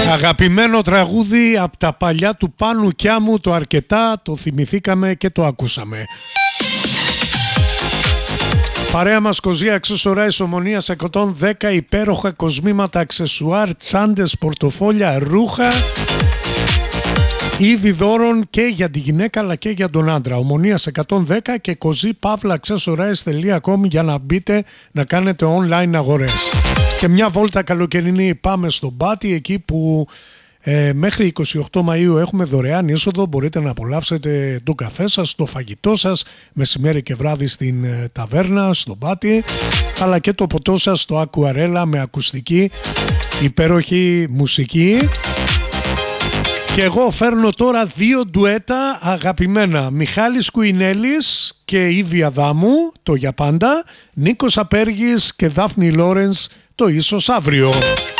Αγαπημένο τραγούδι από τα παλιά του Πάνου Κιάμου, το αρκετά, το θυμηθήκαμε και το ακούσαμε. Παρέα μας Κοζία Αξεσοράις Ομονίας 110, υπέροχα κοσμήματα, αξεσουάρ, τσάντες, πορτοφόλια, ρούχα, είδη δώρων και για τη γυναίκα αλλά και για τον άντρα. Ομονίας 110 και kozi-accessories.com για να μπείτε να κάνετε online αγορές. Και μια βόλτα καλοκαιρινή πάμε στον Πάτη, εκεί που μέχρι 28 Μαΐου έχουμε δωρεάν είσοδο. Μπορείτε να απολαύσετε το καφέ σας, το φαγητό σας, μεσημέρι και βράδυ στην ταβέρνα, στον Πάτη, αλλά και το ποτό σας στο Ακουαρέλα με ακουστική υπέροχη μουσική. Και εγώ φέρνω τώρα δύο ντουέτα αγαπημένα. Μιχάλης Κουινέλης και Ήβη Αδάμου, το Για Πάντα. Νίκος Απέργης και Δάφνη Λόρενς, το Ίσως Αύριο.